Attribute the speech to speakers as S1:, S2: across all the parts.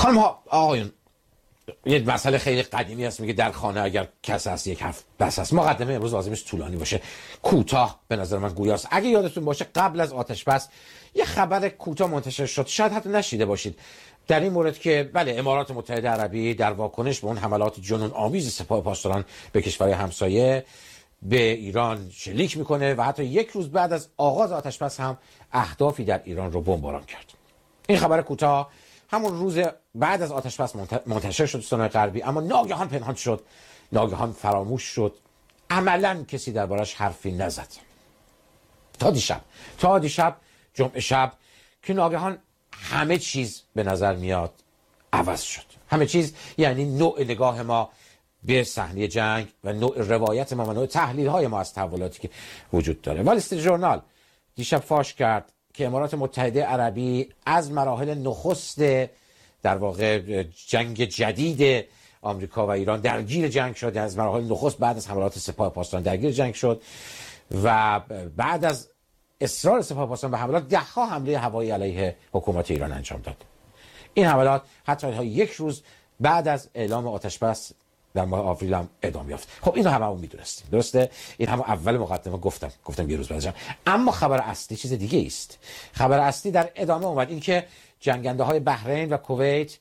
S1: خانم ها آقایون، یه مسئله خیلی قدیمی هست، میگه در خانه اگر کس هست یک حرف بس هست. مقدمه امروز لازمش طولانی باشه، کوتاه به نظر من گویاست. اگه یادتون باشه قبل از آتش بس یه خبر کوتاه منتشر شد، شاید حتی نشیده باشید، در این مورد که بله امارات متحده عربی در واکنش به اون حملات جنون آمیز سپاه پاسداران به کشورهای همسایه به ایران شلیک میکنه و حتی یک روز بعد از آغاز آتش بس هم اهدافی در ایران رو بمباران کرد. این خبر کوتاه همون روز بعد از آتش بس منتشر شد دوستان غربی، اما ناگهان پنهان شد، ناگهان فراموش شد، عملا کسی دربارش حرفی نزد تا دیشب جمعه شب که ناگهان همه چیز به نظر میاد عوض شد. همه چیز یعنی نوع نگاه ما به صحنه جنگ و نوع روایت ما و نوع تحلیل های ما از تحولاتی که وجود داره. وال استریت ژورنال دیشب فاش کرد که امارات متحده عربی از مراحل نخست در واقع جنگ جدید آمریکا و ایران درگیر جنگ شد، از مراحل نخست بعد از حملات سپاه پاسداران درگیر جنگ شد و بعد از اصرار سپاه پاسداران به حملات ده‌ها حمله هوایی علیه حکومت ایران انجام داد. این حملات حتی یک روز بعد از اعلام آتش بس در ماه آوریل هم ادامه یافت. خب اینو هممون میدونستیم، درسته؟ این هم اول مقدمه گفتم یه روز بعدش. اما خبر اصلی چیز دیگه است. خبر اصلی در ادامه اومد، این که جنگنده های بحرین و کویت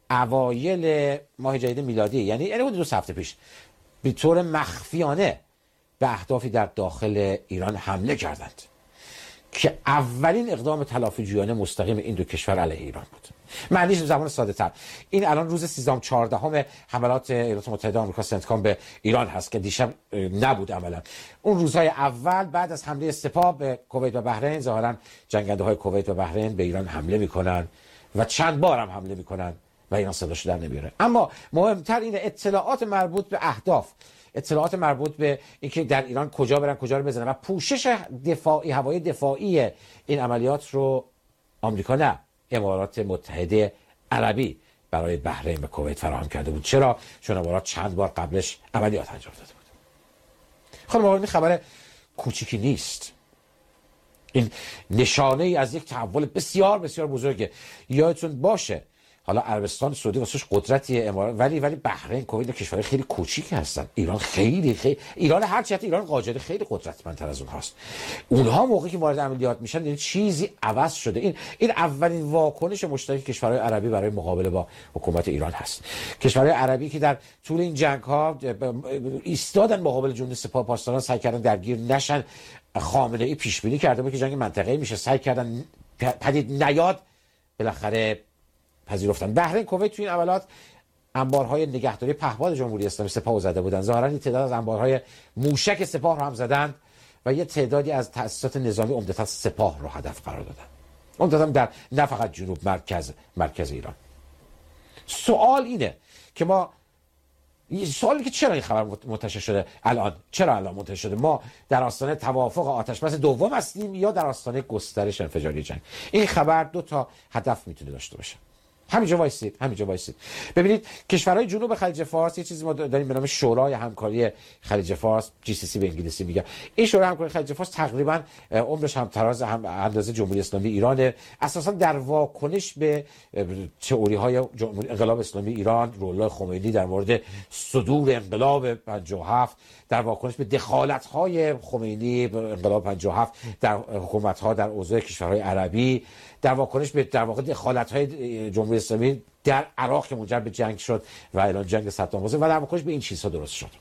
S1: اوایل ماه جدید میلادی، یعنی حدود 2 هفته پیش، به طور مخفیانه به اهدافی در داخل ایران حمله کردند که اولین اقدام تلافی‌جویانه مستقیم این دو کشور علیه ایران بود. معنیش به زبان ساده تر این الان روز 13 حملات ایالات متحده آمریکا سنتکام به ایران هست که دیشب نبود. عملا اون روزهای اول بعد از حمله سپاه به کویت و بحرین، ظاهرا جنگنده های کویت و بحرین به ایران حمله میکنن و چند بار هم حمله میکنن و ایران صداش در نمیاره. اما مهمتر اینه اطلاعات مربوط به اهداف، اطلاعات مربوط به اینکه در ایران کجا برن، کجا رو بزنن و پوشش دفاعی، هوای دفاعی این عملیات رو آمریکا نه امارات متحده عربی برای بحرین و کویت فراهم کرده بود. چرا؟ چون امارات چند بار قبلش عملیات انجام داده بود. خانم آقایون، این خبر کوچیکی نیست، این نشانه ای از یک تحول بسیار بسیار بزرگه. یادتون باشه حالا عربستان سعودی واسش قدرتی امارات، ولی بحرین، کویت کشورهای خیلی کوچیکی هستن. ایران خیلی ایران هر چیت ایران قاجاری خیلی قدرتمندتر از اونهاست. اونها موقعی که وارد عملیات میشن یعنی چیزی عوض شده. این اولین واکنش مشترک کشورهای عربی برای مقابله با حکومت ایران هست. کشورهای عربی که در طول این جنگ ها ایستادن مقابل جنود سپاه پاسداران، سعی کردن درگیر نشن. خامنه ای پیش بینی کرده بود که جنگ منطقه‌ای میشه، سعی کردن پدید نیاد، بالاخره پذیرفتن. بحرین، کویت توی این عملیات انبارهای نگهداری پهپاد جمهوری اسلامی سپاه زده بودن. ظاهرا این تعداد از انبارهای موشک سپاه رو هم زدند و یه تعدادی از تأسیسات نظامی عمدتاً سپاه رو هدف قرار دادن، عمدتاً در نه فقط جنوب، مرکز ایران. سوال اینه که سوالی که چرا این خبر منتشر شده الان؟ چرا الان منتشر شده؟ ما در آستانه توافق آتش بس دوم هستیم یا در آستانه گسترش انفجاری جنگ؟ این خبر 2 تا هدف میتونه داشته باشه. همینجا وایسید. ببینید کشورهای جنوب خلیج فارس، یه چیزی ما داریم به نام شورای همکاری خلیج فارس، GCC به انگلیسی میگه. این شورای همکاری خلیج فارس تقریبا عمرش هم تراز هم اندازه جمهوری اسلامی ایرانه. اساسا در واکنش به تئوری های انقلاب اسلامی ایران، روح‌الله خمینی در مورد صدور انقلاب 57، در واکنش به دخالت های خمینی به انقلاب 57 در حکومت ها در اوضاع کشورهای عربی، در واکنش به در واقع دخالت های جمهوری اسلامی در عراق که منجر به جنگ شد و الان جنگ صدام حسین، و در واکنش به این چیزها درست شد.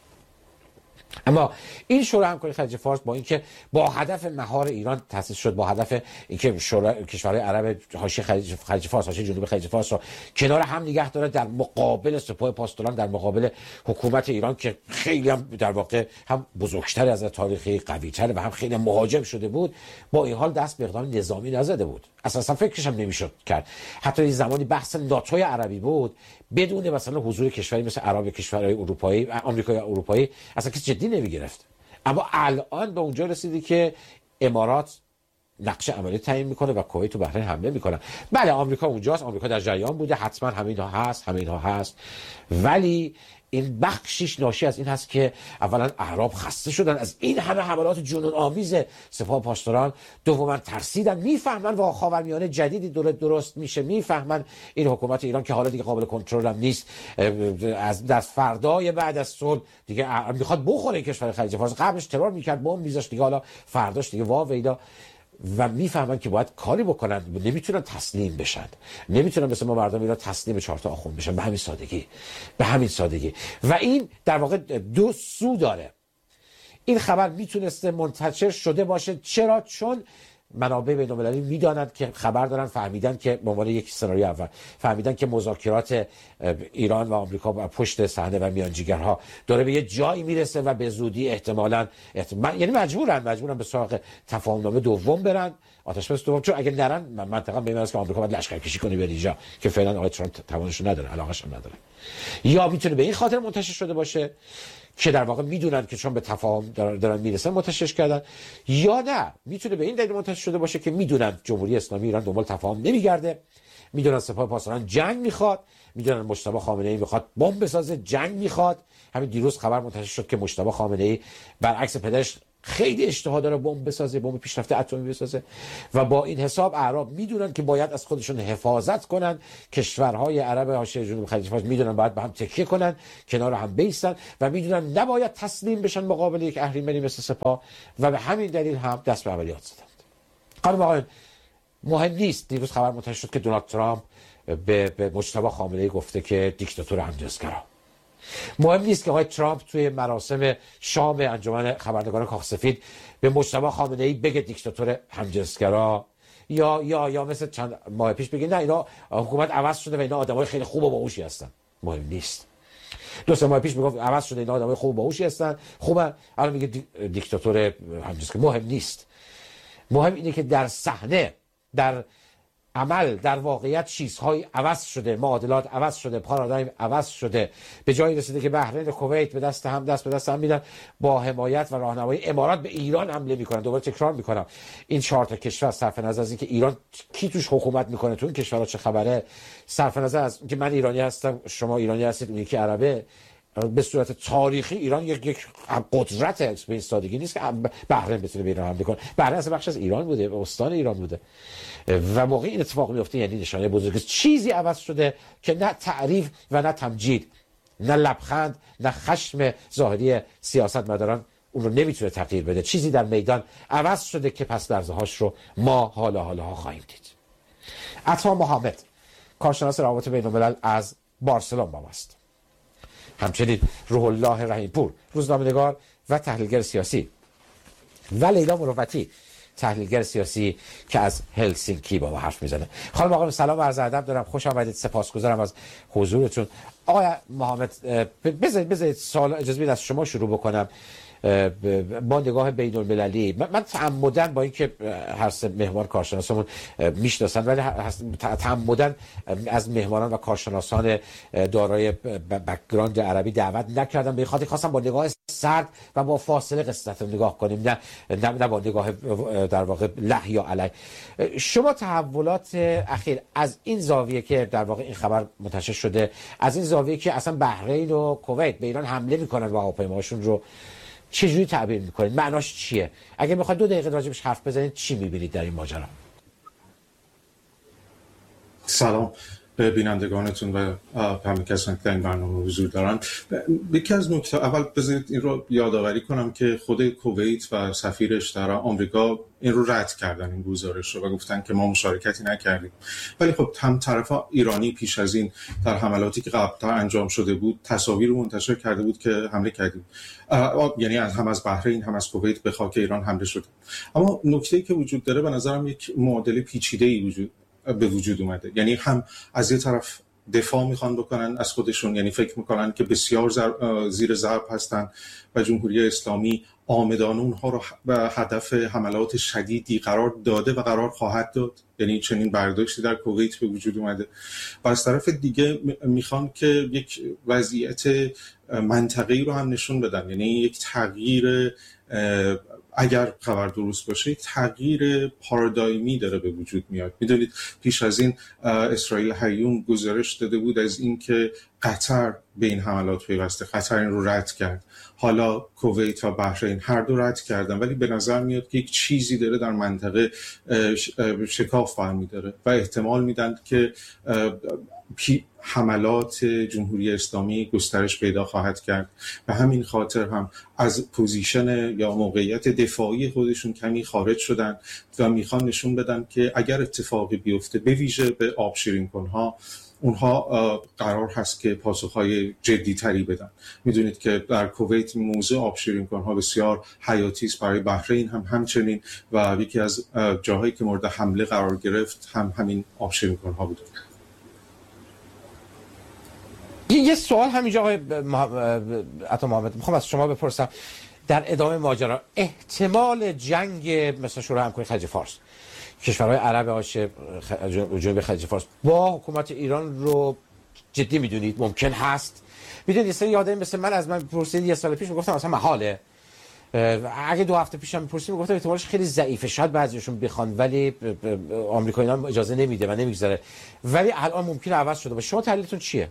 S1: اما این شورای همکاری خلیج فارس با اینکه با هدف مهار ایران تأسیس شد، با هدف اینکه کشورهای عرب حاشیه خلیج فارس، حاشیه جنوب خلیج فارس رو کنار هم نگه داره در مقابل سپاه پاسداران، در مقابل حکومت ایران که خیلی هم در واقع هم بزرگتر از تاریخی، قوی‌تر و هم خیلی مهاجم شده بود، با این حال دست به اقدام نظامی نزده بود. اساسا فکرش هم نمیشد کرد. حتی این زمانی بحث ناتوی عربی بود، بدون مثلا حضور کشوری مثل عرب، کشورهای اروپایی، آمریکایی اروپایی، اصلا کسی جدی نمیگرفت. اما الان به اونجا رسیدی که امارات نقش عملی تعیین میکنه و کویت و بحرین حمله میکنن. بله آمریکا اونجاست، آمریکا در جریان بوده، حتما همینها هست، ولی این بخشیش ناشی از این هست که اولا اعراب خسته شدن از این همه حملات جنون آمیز سپاه پاسداران، دوما ترسیدن، میفهمن واقعا خاورمیانه جدیدی درست میشه، میفهمن این حکومت ایران که حالا دیگه قابل کنترل هم نیست، از دست فردای بعد از صلح دیگه میخواد بخوره کشور خلیج فارس، قبلش ترور میکرد بمب میذاشت، دیگه حالا فرداش دیگه وا ویدا، و میفهمن که باید کاری بکنن، نمیتونن تسلیم بشن، نمیتونن مثل ما مردم ایران تسلیم 4 تا آخوند بشن به همین سادگی. و این در واقع دو سو داره. این خبر میتونسته منتشر شده باشه، چرا؟ چون منابع بین‌المللی میدانند که خبر دارن، فهمیدن که به عنوان یک سناریو اول فهمیدن که مذاکرات ایران و آمریکا و پشت صحنه و میانجیگرها داره به یه جایی میرسه و به زودی احتمالاً یعنی مجبورن به سراغ تفاهم‌نامه دوم برن، آتش‌بس دوم، چون اگه نرن منطقه به این است که آمریکا باید لشکرکشی کنه به اینجا که فعلا آقای ترامپ توانش نداره، علاقه‌اش نداره. یا میتونه به این خاطر منتشر شده باشه که در واقع میدونن که چون به تفاهم دارن میرسن منتشرش کردن، یا نه میتونه به این دلیل منتشر شده باشه که میدونن جمهوری اسلامی ایران دنبال تفاهم نمیگرده، میدونن سپاه پاسداران جنگ میخواد، میدونن مجتبی خامنه‌ای میخواد بمب بسازه، جنگ میخواد. همین دیروز خبر منتشر شد که مجتبی خامنه‌ای برعکس پدرش خیلی اشتها داره بمب بسازه، بمب پیشرفته اتمی بسازه، و با این حساب اعراب میدونن که باید از خودشون حفاظت کنن. کشورهای عرب حاشیه جنوب خلیج فارس میدونن باید به هم تکیه کنن، کنار هم بیستن، و میدونن نباید تسلیم بشن مقابل یک اهریمنی مثل سپاه، و به همین دلیل هم دست به عملیات زدند. خانم آقایان، مهم نیست. دیروز خبر منتشر شد که دونالد ترامپ به مجتبی خامنه‌ای گفته که دیکتاتور همجنسگرا. مهم نیست که آقای ترامپ توی مراسم شام انجمن خبرنگاران کاخ سفید به مجتبی خامنه‌ای بگه دیکتاتور همجنسگرا، یا مثل چند ماه پیش بگه نه اینا حکومت عوض شده و اینا آدمای خیلی خوب و باهوشی هستن. مهم نیست. 2-3 ماه پیش میگفت عوض شده اینا آدمای خوب و باهوشی هستن، خوبه، الان میگه دیکتاتور همجنسگرا. مهم نیست. مهم اینه که در صحنه، در عمل، در واقعیت چیزهای عوض شده، معادلات عوض شده، پارادایم عوض شده، به جایی رسیده که بحرین و کویت دست به دست هم میدن، با حمایت و راهنمایی امارات به ایران حمله میکنن. دوباره تکرار میکنم، این 4 تا کشور صرف نظر از اینکه ایران کی توش حکومت میکنه، تو این کشورها چه خبره، صرف نظر از اینکه من ایرانی هستم شما ایرانی هستید اون یکی عربه، به صورت تاریخی ایران یک قدرت به این سادگی نیست که بحرین بتونه به ایران حمله کنه. بحرین اصلا بخش از ایران بوده، استان ایران بوده، و موقعی این اتفاق میفته یعنی نشانه بزرگی است. چیزی عوض شده که نه تعریف و نه تمجید، نه لبخند، نه خشم ظاهری سیاستمداران اون رو نمیتونه تغییر بده. چیزی در میدان عوض شده که پس لرزه‌هاش رو ما حالا خواهیم دید. عطا محمد، کارشناس روابط بین‌الملل از بارسلون با ماست. همچنین روح الله رحیم‌پور، روزنامه‌نگار و تحلیلگر سیاسی، و لیلا مروتی، تحلیلگر سیاسی که از هلسینکی با ما حرف میزنه. خانم آقایان، سلام و عرض ادب دارم، خوش آمدید، سپاسگزارم از حضورتون. آقای محمد، بذارید سوال اجازه بدید از شما شروع بکنم با نگاه بین المللی. من تعمداً با اینکه هر سه مهمان کارشناسمون میشناسن، ولی تعمداً از مهمانان و کارشناسان دارای بک‌گراند عربی دعوت نکردم، به خاطر خواستم با نگاه سرد و با فاصله قصت رو نگاه کنیم، نه با نگاه در واقع له یا علی. شما تحولات اخیر از این زاویه که در واقع این خبر منتشر شده، از این زاویه که اصلا بحرین و کویت به ایران حمله میکنن و هواپیماهاشون رو، چجوری تعبیر میکنید؟ معناش چیه؟ اگه میخواید 2 دقیقه راجبش حرف بزنید چی میبینید در این ماجرا؟
S2: سلام به بینندگانتون و همه کسانی که در این برنامه حضور دارن. یکی از نکته اول بذارید این رو یادآوری کنم که خود کویت و سفیرش در آمریکا این رو رد کردن، این گزارش رو، و گفتن که ما مشارکتی نکردیم. ولی خب هم طرف ایرانی پیش از این در حملاتی که قبلا انجام شده بود تصاویر رو منتشر کرده بود که حمله کردیم، یعنی هم از بحرین هم از کویت به خاک ایران حمله شده. اما نکته‌ای که وجود داره به نظرم یک معادله پیچیده‌ای به وجود اومده. یعنی هم از یه طرف دفاع میخوان بکنن از خودشون، یعنی فکر میکنن که بسیار زیر ضرب هستن و جمهوری اسلامی عامدانه اونها رو به هدف حملات شدیدی قرار داده و قرار خواهد داد، یعنی چنین برداشتی در کویت به وجود اومده. و از طرف دیگه میخوان که یک وضعیت منطقه‌ای رو هم نشون بدن، یعنی یک تغییر، اگر خبر درست باشه، یک تغییر پارادایمی داره به وجود میاد. میدونید پیش از این اسرائیل هیوم گزارش داده بود از این که قطر به این حملات پیوسته، قطر این رو رد کرد، حالا کویت و بحرین هر دو رد کردن، ولی به نظر میاد که یک چیزی داره در منطقه شکاف برمی‌داره و احتمال میدن که حملات جمهوری اسلامی گسترش پیدا خواهد کرد. به همین خاطر هم از پوزیشن یا موقعیت دفاعی خودشون کمی خارج شدن و میخوان نشون بدن که اگر اتفاقی بیفته، به ویژه به آب شیرین کنها، اونها قرار هست که پاسخهای جدی تری بدن. میدونید که در کویت موضوع آب شیرین کنها بسیار حیاتی است، برای بحرین هم همچنین، و یکی از جاهایی که مورد حمله قرار گرفت هم همین آب شیرین کنها بود.
S1: یه سوال همینجا آقای عطا محمد میخوام از شما بپرسم، در ادامه ماجرا احتمال جنگ مثلا شورای همکاری خلیج فارس، کشورهای عرب عاشق جنوب خلیج فارس با حکومت ایران رو جدی میدونید ممکن هست؟ میدونید یه سری آدم مثل من پرسید یه سال پیش میگفتم اصلا محاله، اگه 2 هفته پیشم میپرسید میگفتم احتمالش خیلی ضعیفه، شاید بعضیشون بخوان ولی آمریکایی‌ها اجازه نمیده و نمیگذاره، ولی الان ممکنه عوض شده باشه. شما تحلیلتون چیه؟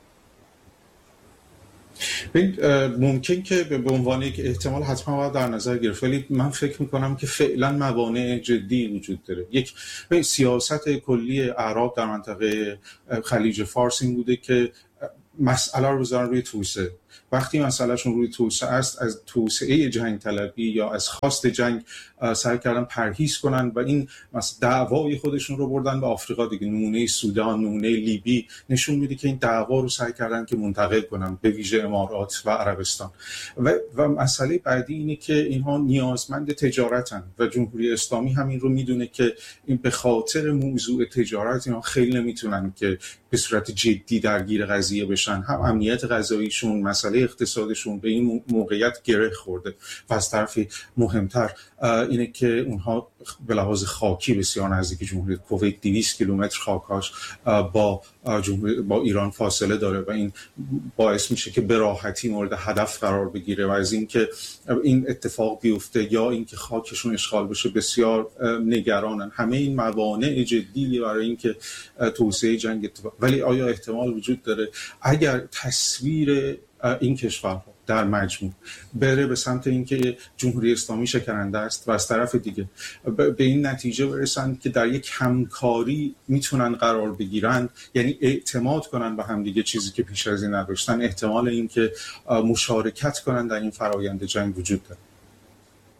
S2: ممکن که به عنوان یک احتمال حتما باید در نظر گرفت، ولی من فکر میکنم که فعلا موانع جدی وجود داره. یک سیاست کلی اعراب در منطقه خلیج فارس این بوده که مسئله رو بذارن روی توسعه. وقتی مسئلهشون روی توسعه است، از توسعه جنگ طلبی یا از خواست جنگ سعی کردن پرهیز کنن و این دعوای خودشون رو بردن به آفریقا دیگه. نمونه سودان، نمونه لیبی نشون میده که این دعوا رو سعی کردن که منتقل کنن به ویژه امارات و عربستان. و مسئله بعدی اینه که اینها نیازمند تجارتن و جمهوری اسلامی همین رو میدونه که این به خاطر موضوع تجارت اینها خیلی نمیتونن که به صورت جدی درگیر قضیه بشن. هم امنیت غذاییشون، مسئله اقتصادشون به این موقعیت گره خورده و از طرفی مهمتر اینه که اونها به لحاظ خاکی بسیار نزدیک جمهوری کویت، 200 کیلومتر خاکاش با ایران فاصله داره و این باعث میشه که به راحتی مورد هدف قرار بگیره و از اینکه این اتفاق بیفته یا اینکه خاکشون اشغال بشه بسیار نگرانن. همه این موانع جدی برای اینکه توسعه جنگ اتفاق. ولی آیا احتمال وجود داره اگر تصویر این کشورها در مجموع بره به سمت اینکه جمهوری اسلامی شکننده است و از طرف دیگه به این نتیجه برسند که در یک همکاری میتونن قرار بگیرن، یعنی اعتماد کنن به هم دیگه، چیزی که پیش از این نداشتن، احتمال اینکه مشارکت کنن در این فرایند جنگ وجود داره.